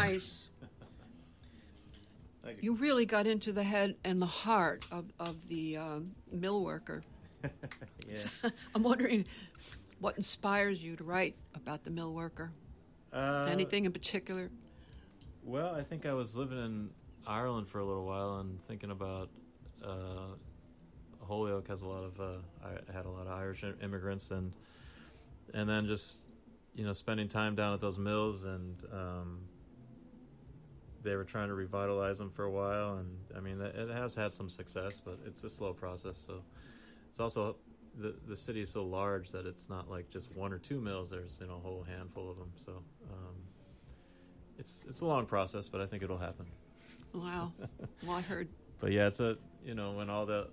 nice. You really got into the head and the heart of the mill worker. Yeah. I'm wondering what inspires you to write about the mill worker. Anything in particular? Well, I think I was living in Ireland for a little while and thinking about Holyoke has a lot of I had a lot of Irish immigrants and then just spending time down at those mills and they were trying to revitalize them for a while, and I mean it has had some success, but it's a slow process. So it's also the city is so large that it's not like just one or two mills. There's a whole handful of them. So it's a long process, but I think it'll happen. Wow. Well, I heard. But yeah, it's when all the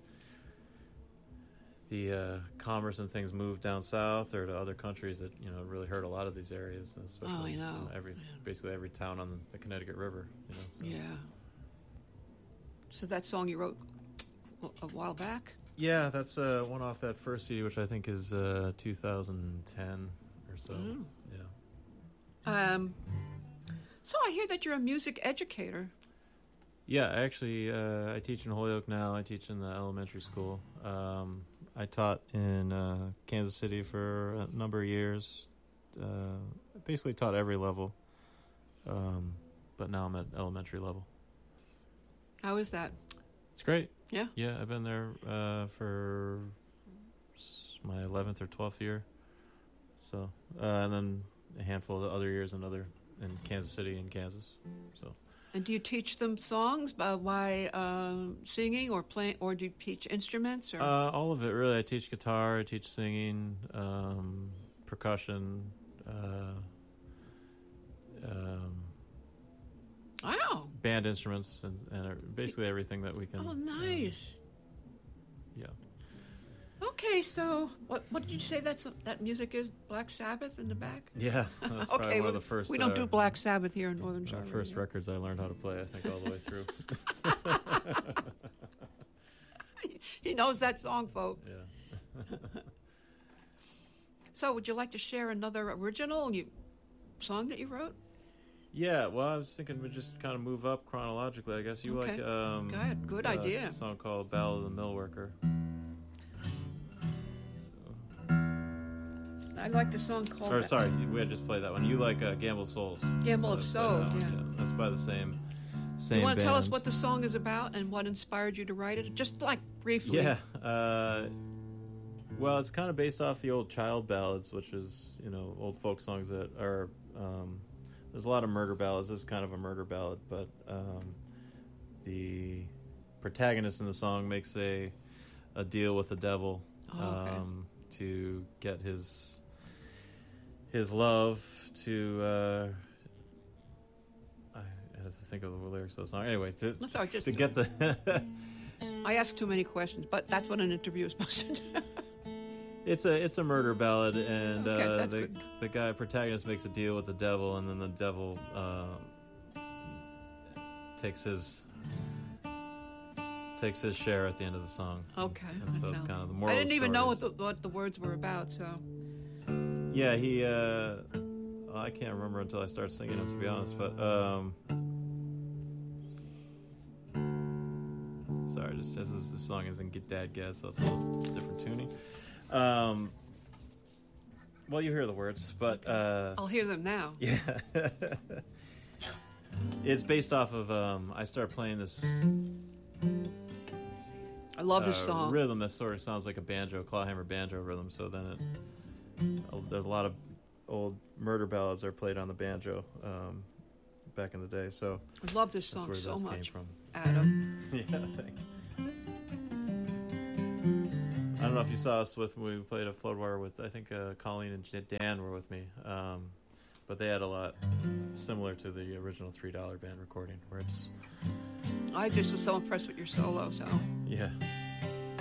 commerce and things moved down south or to other countries, that really hurt a lot of these areas, especially basically every town on the Connecticut River. So. Yeah. So that song you wrote a while back? Yeah, that's one off that first CD, which I think is 2010 or so. Mm. Yeah. So I hear that you're a music educator. Yeah, actually, I teach in Holyoke now. I teach in the elementary school. I taught in Kansas City for a number of years. Basically taught every level, but now I'm at elementary level. How is that? It's great. Yeah? Yeah, I've been there for my 11th or 12th year. So, and then a handful of other years in Kansas City and Kansas. So. And do you teach them songs by singing or playing, or do you teach instruments? Or? All of it, really. I teach guitar, I teach singing, percussion, wow. band instruments, and basically everything that we can. Oh, nice. Yeah. Okay, so what did you say that music is? Black Sabbath in the back? Yeah, that's probably one of the first. We don't do Black Sabbath here in Northern Charlotte. First records I learned how to play, I think, all the way through. He knows that song, folks. Yeah. So, would you like to share another original song that you wrote? Yeah, well, I was thinking we'd just kind of move up chronologically. I guess you Okay. like Good idea. A song called "Ballad of the Mill Worker." I like the song called... Sorry, we had just played that one. You like "Gamble of Souls." Gamble of Souls, yeah. That's by the same You want to tell band. us what the song is about and what inspired you to write it? Just like briefly. Yeah. Well, it's kind of based off the old child ballads, which is, old folk songs that are... there's a lot of murder ballads. This is kind of a murder ballad, but the protagonist in the song makes a deal with the devil to get his love to... I have to think of the lyrics of the song. Anyway, to get the... I ask too many questions, but that's what an interview is supposed to do. It's a murder ballad, and the guy protagonist makes a deal with the devil, and then the devil takes his share at the end of the song. Okay, and so it's kind of the moral. I didn't even know stories. what the words were about. So yeah, he. I can't remember until I start singing them, to be honest. But sorry, just as this song is in Dad Gad, so it's a little different tuning. Well, you hear the words, but I'll hear them now. Yeah. It's based off of I started playing this I love this song. Rhythm that sort of sounds like a banjo, clawhammer banjo rhythm. So then there's a lot of old murder ballads are played on the banjo back in the day. So I love this song so much, came from. Adam. Yeah, thanks. I don't know if you saw us when we played a Floodwire with, I think Colleen and Dan were with me, but they had a lot similar to the original $3 band recording, where it's... I just was so impressed with your solo, so... Yeah.